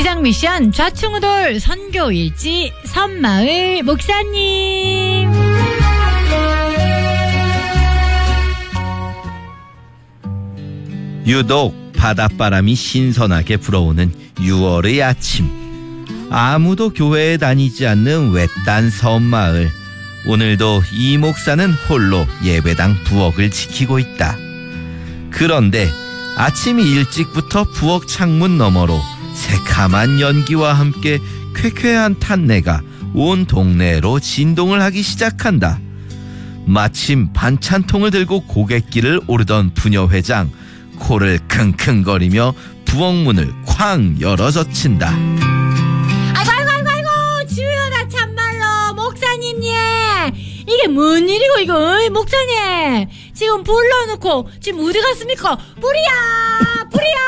비상 미션 좌충우돌 선교일지 선마을 목사님. 유독 바닷바람이 신선하게 불어오는 6월의 아침. 아무도 교회에 다니지 않는 외딴 섬마을. 오늘도 이 목사는 홀로 예배당 부엌을 지키고 있다. 그런데 아침 일찍부터 부엌 창문 너머로 새카만 연기와 함께 쾌쾌한 탄내가 온 동네로 진동을 하기 시작한다. 마침 반찬통을 들고 고갯길을 오르던 부녀회장, 코를 킁킁거리며 부엌 문을 쾅 열어젖힌다. 아이고 주여라 참말로 목사님예, 이게 뭔 일이고 이거. 목사님 지금 불러놓고 지금 어디 갔습니까? 불이야.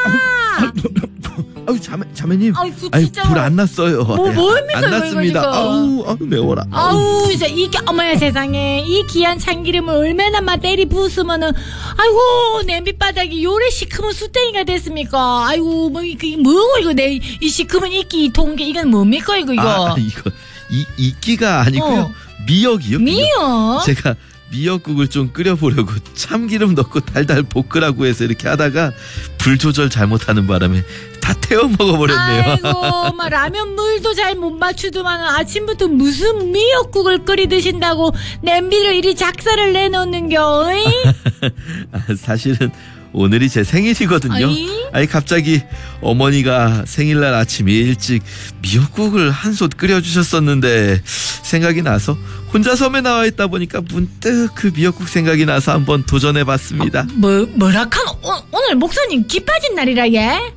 아유 자매님, 불 안 났어요. 뭡니까 안 났습니다. 이거 아우 매워라. 아우 이제 이게 어머야 세상에, 이 귀한 참기름을 얼마나 때리 부으면은 아이고 냄비바닥이 요래 시커먼 수땡이가 됐습니까? 아이고 이게 뭐고 이거, 내 이 시커먼 이끼 동게 이건 뭡니까 이거. 이거 이끼가 아니고요. 미역이요. 미역? 제가 미역국을 좀 끓여보려고 참기름 넣고 달달 볶으라고 해서 이렇게 하다가 불 조절 잘못하는 바람에 다 태워 먹어버렸네요. 아이고 라면 물도 잘 못 맞추더만 아침부터 무슨 미역국을 끓이 드신다고 냄비를 이리 작사를 내놓는겨. 사실은 오늘이 제 생일이거든요. 아니 갑자기 어머니가 생일날 아침 일찍 미역국을 한솥 끓여주셨었는데 생각이 나서 혼자 섬에 나와 있다 보니까 문득 그 미역국 생각이 나서 한번 도전해봤습니다. 뭐라칸 오늘 목사님 기 빠진 날이라 얘?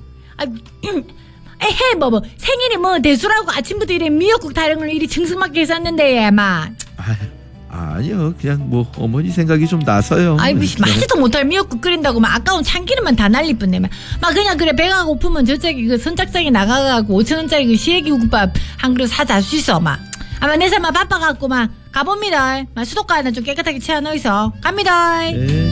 에헤 뭐 생일이 뭐 대수라고 아침부터 이래 미역국 다른 걸 이리 증승맞게 했었는데 얘 막. 아니요, 그냥 뭐 어머니 생각이 좀 나서요. 아이고 마지도 못할 미역국 끓인다고 막 아까운 참기름만 다 날릴 뿐네. 막 그냥 그래 배가 고프면 저쪽에 그 선착장에 나가가고 5,000원짜리 그 시래기국밥 한 그릇 사다 수 있어 막. 아마 내 삶아 바빠갖고 막 가봅니다. 수도가 하나 좀 깨끗하게 채워넣어서 갑니다.